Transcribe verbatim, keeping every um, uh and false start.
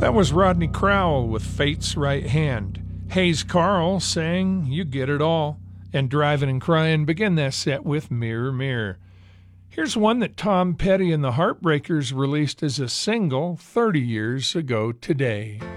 That was Rodney Crowell with Fate's Right Hand. Hayes Carl sang You Get It All. And Driving and Crying began that set with Mirror, Mirror. Here's one that Tom Petty and the Heartbreakers released as a single thirty years ago today.